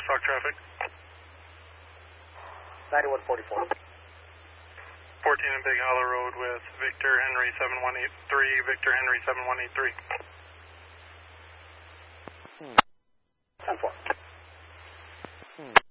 stock traffic. 9144. 14 in Big Hollow Road with Victor Henry 7183, Victor Henry 7183. 10-4.